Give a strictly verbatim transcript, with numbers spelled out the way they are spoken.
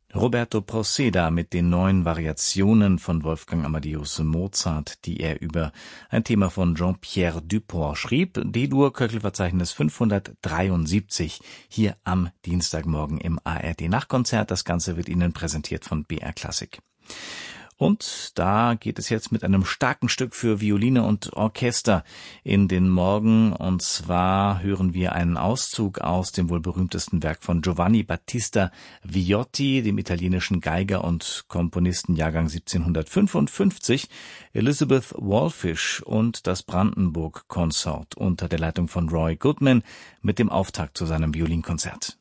Roberto Proceda mit den neuen Variationen von Wolfgang Amadeus Mozart, die er über ein Thema von Jean-Pierre Dupont schrieb. D-Dur-Köchelverzeichnis fünfhundertdreiundsiebzig hier am Dienstagmorgen im A R D-Nachtkonzert. Das Ganze wird Ihnen präsentiert von B R Klassik. Und da geht es jetzt mit einem starken Stück für Violine und Orchester in den Morgen. Und zwar hören wir einen Auszug aus dem wohl berühmtesten Werk von Giovanni Battista Viotti, dem italienischen Geiger und Komponisten Jahrgang siebzehnhundertfünfundfünfzig, Elizabeth Wallfisch und das Brandenburg Consort unter der Leitung von Roy Goodman mit dem Auftakt zu seinem Violinkonzert.